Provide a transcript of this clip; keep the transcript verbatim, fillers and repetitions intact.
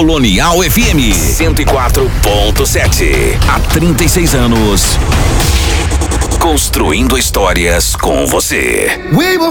Colonial F M cento e quatro ponto sete. Há trinta e seis anos. Construindo histórias com você. We will